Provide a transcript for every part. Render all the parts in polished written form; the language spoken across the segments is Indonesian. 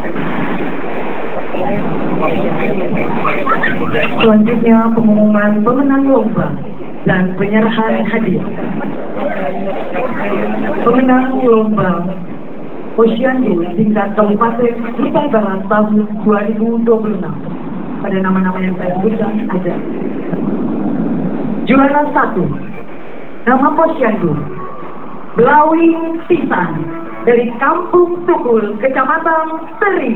Selanjutnya pengumuman pemenang lomba dan penyerahan hadiah. Pemenang lomba Posyandu tingkat Kabupaten Kutai Barat tahun 2026. Pada nama-nama yang saya sebutkan ada. Juara 1, nama Posyandu Blawing Pisan dari Kampung Tukul, Kecamatan Teri.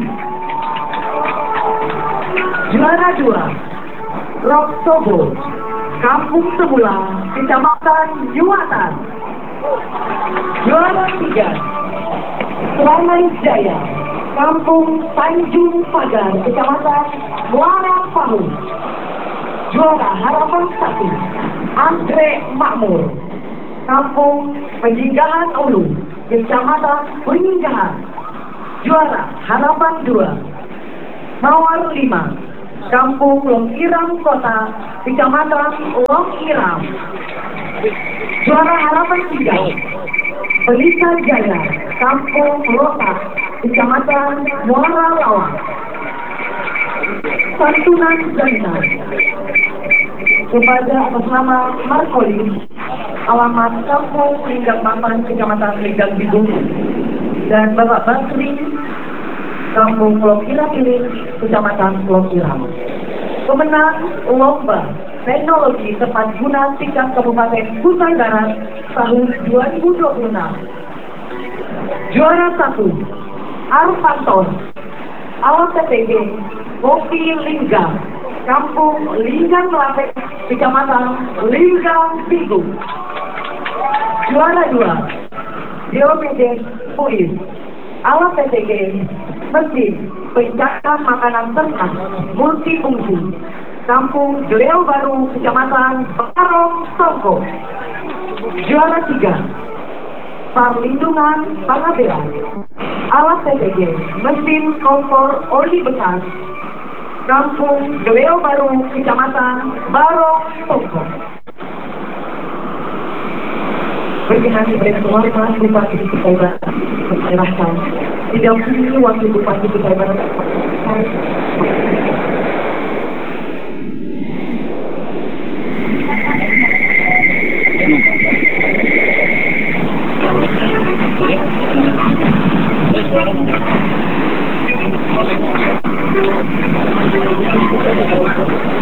Juara 2, Rok Sobo, Kampung Sebulang, Kecamatan Juwatan. Juara 3, Selanai Jaya, Kampung Tanjung Pagar, Kecamatan Muara Pahu. Juara harapan 1, Andre Makmur, Kampung Penjinggahan Ulu, Kecamatan Penjinggahan. Juara harapan 2, Mawar 5, Kampung Longiram Kota, Kecamatan Longiram. Juara harapan 3, Pelita Jaya, Kampung Lotak, Kecamatan Muara Lawang. Santunan Zainal kepada atas nama Markoli, alamat Kampung Linggang Mapan, Kecamatan Linggang Bidung, dan Bapak Basri, Kampung Lokira Piling, Kecamatan Lokira. Pemenang lomba teknologi tepat guna tingkat Kabupaten Kutai Barat tahun 2026. Juara 1, Arfanton, alat TPG, Kopi Linggang, Kampung Linggang Melate, Kecamatan Linggang Bigung. Juara 2, Diomedes Puis, alat TPG, mesin pencakar makanan ternak multifungsi, Kampung Gleo Baru, Kecamatan Barong Songko. Juara 3, Perlindungan Pangabelan, alat TPG, mesin kompor oli bekas, Kampung Gleo Baru, Kecamatan Barong Songko. Berkenan diberi penguatan Bupati Kutai Barat menyerahkan didampingi Wakil Bupati Kutai Barat. Thank you.